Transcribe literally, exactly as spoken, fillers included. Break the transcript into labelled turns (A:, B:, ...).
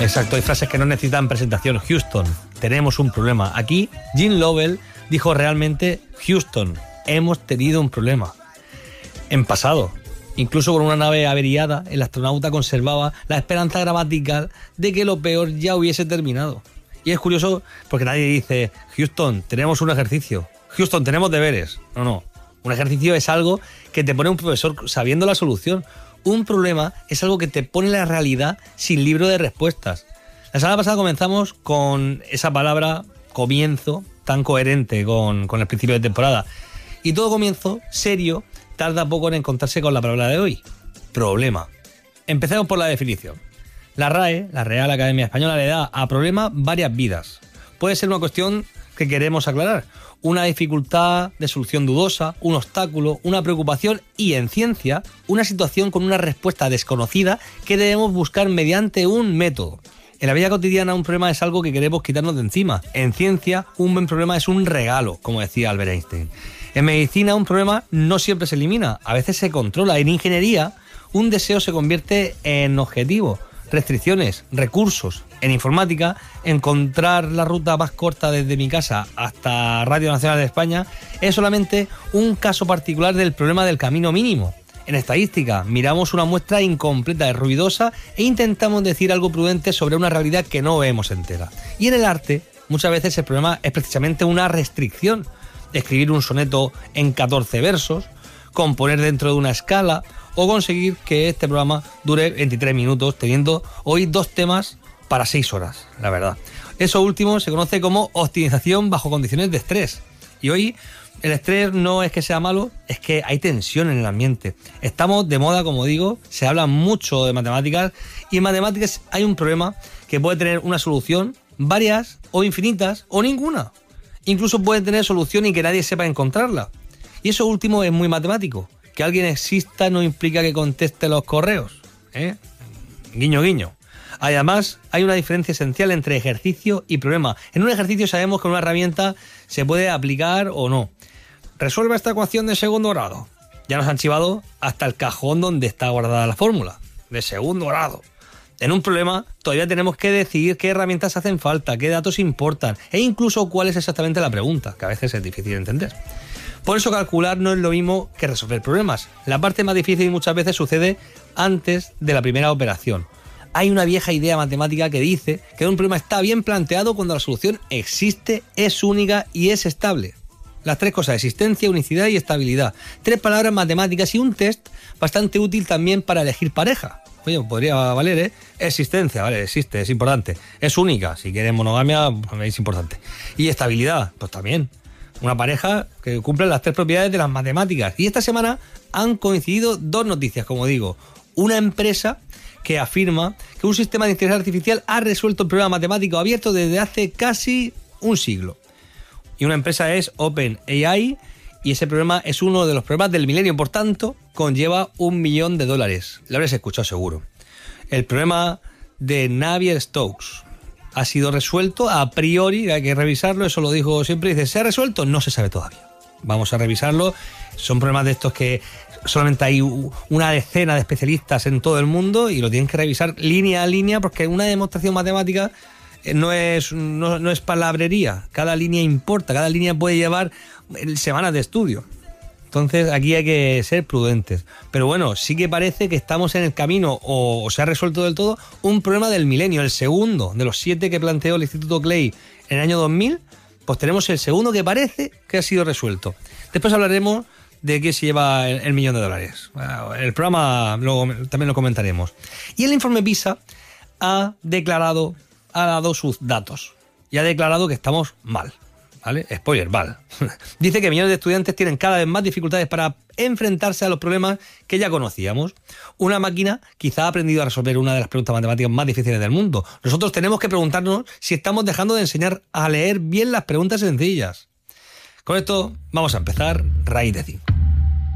A: Exacto, hay frases que no necesitan presentación. Houston, tenemos un problema. Aquí, Jim Lovell dijo realmente: Houston, hemos tenido un problema. En pasado, incluso con una nave averiada, el astronauta conservaba la esperanza gramatical de que lo peor ya hubiese terminado. Y es curioso porque nadie dice: Houston, tenemos un ejercicio. Houston, tenemos deberes. No, no. Un ejercicio es algo que te pone un profesor sabiendo la solución. Un problema es algo que te pone la realidad sin libro de respuestas. La semana pasada comenzamos con esa palabra comienzo tan coherente con, con el principio de temporada. Y todo comienzo serio tarda poco en encontrarse con la palabra de hoy: problema. Empecemos por la definición. La R A E, la Real Academia Española, le da a problema varias vidas. Puede ser una cuestión que queremos aclarar, una dificultad de solución dudosa, un obstáculo, una preocupación y, en ciencia, una situación con una respuesta desconocida que debemos buscar mediante un método. En la vida cotidiana, un problema es algo que queremos quitarnos de encima. En ciencia, un buen problema es un regalo, como decía Albert Einstein. En medicina, un problema no siempre se elimina, a veces se controla. En ingeniería, un deseo se convierte en objetivo. Restricciones, recursos. En informática, encontrar la ruta más corta desde mi casa hasta Radio Nacional de España es solamente un caso particular del problema del camino mínimo. En estadística, miramos una muestra incompleta y ruidosa e intentamos decir algo prudente sobre una realidad que no vemos entera. Y en el arte, muchas veces el problema es precisamente una restricción. Escribir un soneto en catorce versos, componer dentro de una escala o conseguir que este programa dure veintitrés minutos, teniendo hoy dos temas para seis horas, la verdad. Eso último se conoce como optimización bajo condiciones de estrés. Y hoy el estrés no es que sea malo, es que hay tensión en el ambiente. Estamos de moda, como digo, se habla mucho de matemáticas y en matemáticas hay un problema que puede tener una solución, varias o infinitas o ninguna. Incluso puede tener solución y que nadie sepa encontrarla. Y eso último es muy matemático. Que alguien exista no implica que conteste los correos, ¿eh? Guiño, guiño. Además, hay una diferencia esencial entre ejercicio y problema. En un ejercicio sabemos que una herramienta se puede aplicar o no. Resuelve esta ecuación de segundo grado. Ya nos han chivado hasta el cajón donde está guardada la fórmula. De segundo grado. En un problema todavía tenemos que decidir qué herramientas hacen falta, qué datos importan e incluso cuál es exactamente la pregunta, que a veces es difícil de entender. Por eso calcular no es lo mismo que resolver problemas. La parte más difícil muchas veces sucede antes de la primera operación. Hay una vieja idea matemática que dice que un problema está bien planteado cuando la solución existe, es única y es estable. Las tres cosas: existencia, unicidad y estabilidad. Tres palabras matemáticas y un test bastante útil también para elegir pareja. Oye, podría valer, ¿eh? Existencia, vale, existe, es importante. Es única, si quieres monogamia, es importante. Y estabilidad, pues también. Una pareja que cumple las tres propiedades de las matemáticas. Y esta semana han coincidido dos noticias, como digo. Una empresa que afirma que un sistema de inteligencia artificial ha resuelto el problema matemático abierto desde hace casi un siglo. Y una empresa es OpenAI, y ese problema es uno de los problemas del milenio, por tanto, conlleva un millón de dólares. Lo habréis escuchado seguro. El problema de Navier-Stokes ha sido resuelto a priori, hay que revisarlo, eso lo dijo siempre, dice, ¿se ha resuelto? No se sabe todavía. Vamos a revisarlo. Son problemas de estos que solamente hay una decena de especialistas en todo el mundo y lo tienen que revisar línea a línea, porque una demostración matemática no es, no, no es palabrería. Cada línea importa, cada línea puede llevar semanas de estudio. Entonces aquí hay que ser prudentes. Pero bueno, sí que parece que estamos en el camino, o, o se ha resuelto del todo, un problema del milenio, el segundo de los siete que planteó el Instituto Clay en el año dos mil, pues tenemos el segundo que parece que ha sido resuelto. Después hablaremos de qué se lleva el, el millón de dólares. El programa luego también lo comentaremos. Y el informe PISA ha declarado, ha dado sus datos y ha declarado que estamos mal. ¿Vale? Spoiler, mal. Dice que millones de estudiantes tienen cada vez más dificultades para enfrentarse a los problemas que ya conocíamos. Una máquina quizá ha aprendido a resolver una de las preguntas matemáticas más difíciles del mundo. Nosotros tenemos que preguntarnos si estamos dejando de enseñar a leer bien las preguntas sencillas. Con esto vamos a empezar Raíz de cinco.